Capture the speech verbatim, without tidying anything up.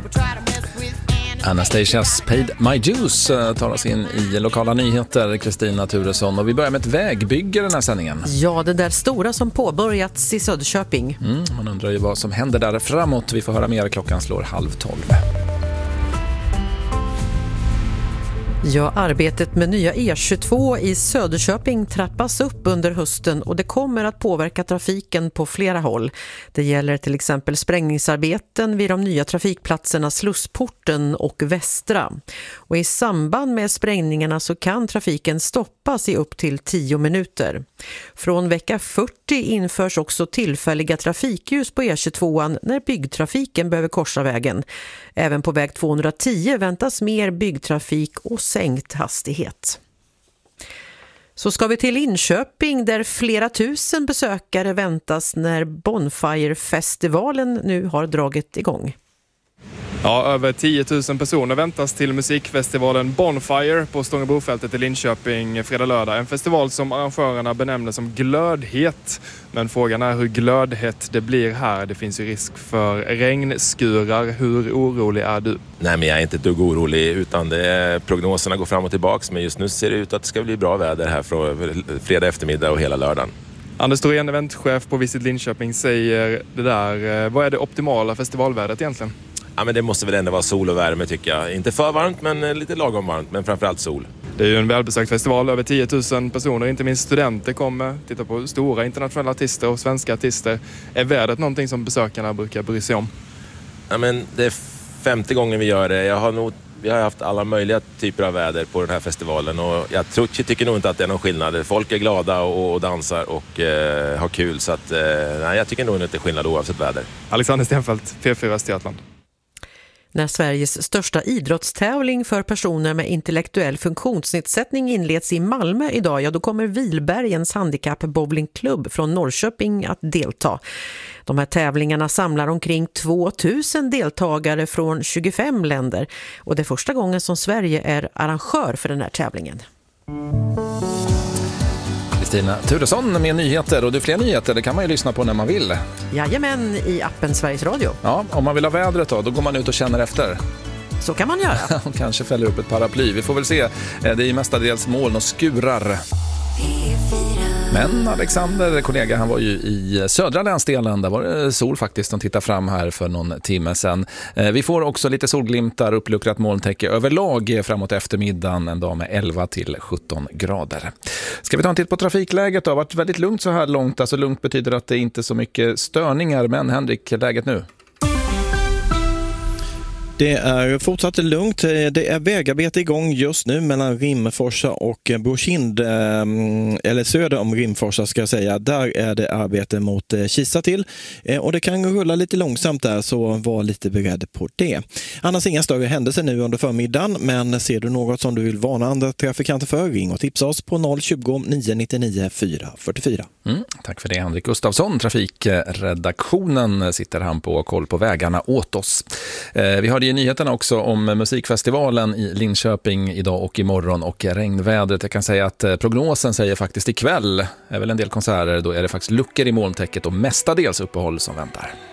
Anastasia's Paid My Dues tar oss in i lokala nyheter, Kristina Turesson. Och vi börjar med ett vägbygge den här sändningen. Ja, det där stora som påbörjats i Söderköping. Mm, man undrar ju vad som händer där framåt. Vi får höra mer, klockan slår halv tolv. Ja, arbetet med nya E tjugotvå i Söderköping trappas upp under hösten och det kommer att påverka trafiken på flera håll. Det gäller till exempel sprängningsarbeten vid de nya trafikplatserna Slussporten och Västra. Och i samband med sprängningarna så kan trafiken stoppas i upp till tio minuter. Från vecka fyrtio införs också tillfälliga trafikljus på E tjugotvå när byggtrafiken behöver korsa vägen. Även på väg tvåhundratio väntas mer byggtrafik och sänkt hastighet. Så ska vi till Linköping där flera tusen besökare väntas när Bonfire-festivalen nu har dragit igång. Ja, över tio tusen personer väntas till musikfestivalen Bonfire på Stångebrofältet i Linköping fredag lördag. En festival som arrangörerna benämner som glödhet. Men frågan är hur glödhet det blir här. Det finns ju risk för regnskurar. Hur orolig är du? Nej, men jag är inte ett dugg orolig utan det, prognoserna går fram och tillbaks. Men just nu ser det ut att det ska bli bra väder här från fredag eftermiddag och hela lördagen. Anders Thorén, eventchef på Visit Linköping, säger det där. Vad är det optimala festivalvädret egentligen? Ja, men det måste väl ändå vara sol och värme tycker jag. Inte för varmt men lite lagom varmt, men framförallt sol. Det är ju en välbesökt festival, över tio tusen personer, inte minst studenter kommer titta på stora internationella artister och svenska artister. Är vädret någonting som besökarna brukar bry sig om? Ja, men det är femte gången vi gör det. Jag har nog, vi har haft alla möjliga typer av väder på den här festivalen och jag tror, tycker nog inte att det är någon skillnad. Folk är glada och, och dansar och eh, har kul så att, eh, nej, jag tycker nog inte det är skillnad oavsett väder. Alexander Stenfeldt, P fyra Östergötland. När Sveriges största idrottstävling för personer med intellektuell funktionsnedsättning inleds i Malmö idag, ja då kommer Vilbergens handikapp bowlingklubb från Norrköping att delta. De här tävlingarna samlar omkring tvåtusen deltagare från tjugofem länder och det är första gången som Sverige är arrangör för den här tävlingen. Kristina Turesson med nyheter, och det är fler nyheter, det kan man ju lyssna på när man vill. Jajamän, i appen Sveriges Radio. Ja, om man vill ha vädret då, då går man ut och känner efter. Så kan man göra. Och kanske fäller upp ett paraply, vi får väl se. Det är ju mestadels moln och skurar. Men Alexander, kollega, han var ju i södra länsdelen. Där var det sol faktiskt, de tittar fram här för någon timme sedan. Vi får också lite solglimtar, uppluckrat molntäcke överlag framåt eftermiddagen, en dag med elva till sjutton grader. Ska vi ta en titt på trafikläget då? Det har varit väldigt lugnt så här långt. Alltså lugnt betyder att det inte är så mycket störningar. Men Henrik, läget nu? Det är fortsatt lugnt. Det är vägarbete igång just nu mellan Rimforsa och Borkind, eller söder om Rimforsa ska jag säga. Där är det arbete mot Kisa till och det kan rulla lite långsamt där, så var lite beredd på det. Annars inga större händelser nu under förmiddagen, men ser du något som du vill varna andra trafikanter för, ring och tipsa oss på noll tjugo, nio nittionio, fyra fyrtiofyra. Mm, tack för det, Henrik Gustafsson. Trafikredaktionen sitter han på koll på vägarna åt oss. Eh, vi hörde ju nyheterna också om musikfestivalen i Linköping idag och imorgon och regnvädret. Jag kan säga att prognosen säger faktiskt ikväll är väl en del konserter, då är det faktiskt luckor i molntäcket och mestadels uppehåll som väntar.